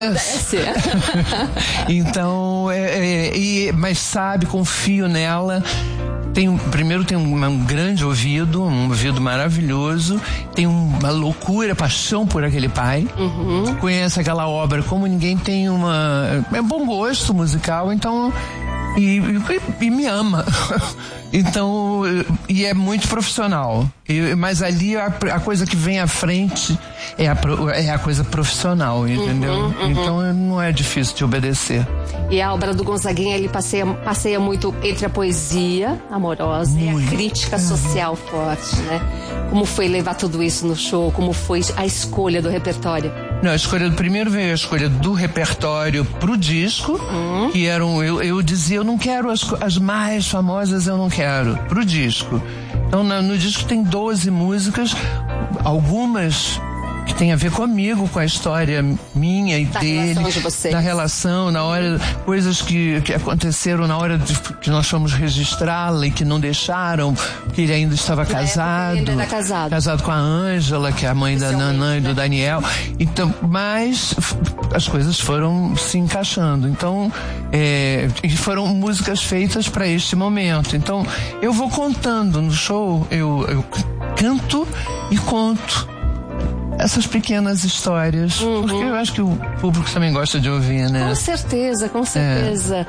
Então, mas sabe, confio nela. Primeiro tem um grande ouvido, um ouvido maravilhoso, tem uma loucura, paixão por aquele pai, conhece aquela obra como ninguém, tem bom gosto musical, então e me ama. Então, e é muito profissional. Mas ali a coisa que vem à frente é a coisa profissional, entendeu? Então não é difícil de obedecer. E a obra do Gonzaguinha, ele passeia muito entre a poesia amorosa e a crítica social forte, né? Como foi levar tudo isso no show? Como foi a escolha do repertório? Não, primeiro veio a escolha do repertório pro disco, que eram, eu dizia, eu não quero as mais famosas, eu não quero, pro disco. Então no disco tem 12 músicas, algumas que tem a ver comigo, com a história minha e dele, da relação, na hora, coisas que aconteceram na hora que nós fomos registrá-la e que não deixaram, porque ele ainda estava casado. Ele era casado com a Ângela, que é a mãe da Nanã e do Daniel. Então, mas as coisas foram se encaixando. Então, e foram músicas feitas para este momento. Então, eu vou contando no show, eu canto e conto essas pequenas histórias, porque eu acho que o público também gosta de ouvir, né? Com certeza, com certeza.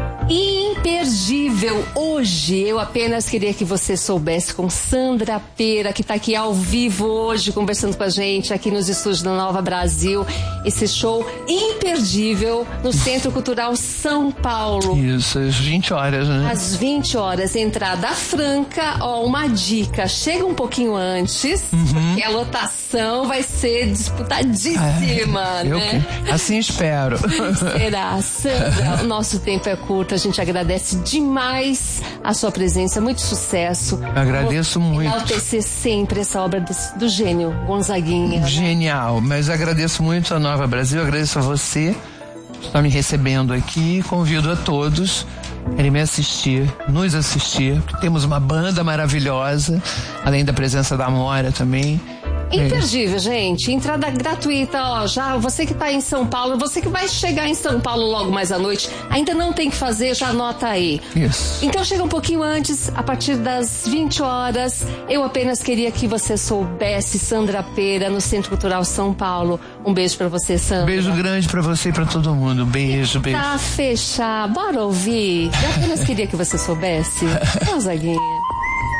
Imperdível. Hoje eu apenas queria que você soubesse, com Sandra Pera, que está aqui ao vivo hoje conversando com a gente aqui nos estúdios da Nova Brasil, esse show imperdível no Centro Cultural São Paulo. Isso, às 20 horas, né? Às 20 horas, entrada franca. Uma dica, chega um pouquinho antes, porque a lotação vai ser disputadíssima, né? Assim espero. Será, Sandra, o nosso tempo é curto. A gente agradece demais a sua presença, muito sucesso. Agradeço muito. Enaltecer sempre essa obra do gênio Gonzaguinha. Genial, mas agradeço muito a Nova Brasil, agradeço a você que está me recebendo aqui, convido a todos a irem nos assistir, temos uma banda maravilhosa, além da presença da Amora também. Imperdível, gente. Entrada gratuita, já você que tá em São Paulo, você que vai chegar em São Paulo logo mais à noite, ainda não tem que fazer, já anota aí. Isso. Então chega um pouquinho antes, a partir das 20 horas. Eu apenas queria que você soubesse, Sandra Pera, no Centro Cultural São Paulo. Um beijo pra você, Sandra. Beijo grande pra você e pra todo mundo. Beijo. Tá fechado. Bora ouvir. Eu apenas queria que você soubesse. Gonzaguinha.